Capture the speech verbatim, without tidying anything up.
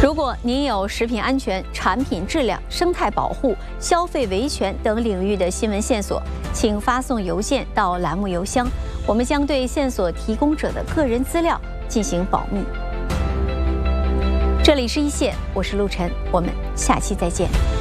如果您有食品安全、产品质量、生态保护、消费维权等领域的新闻线索，请发送邮件到栏目邮箱，我们将对线索提供者的个人资料进行保密。这里是一线，我是陆晨，我们下期再见。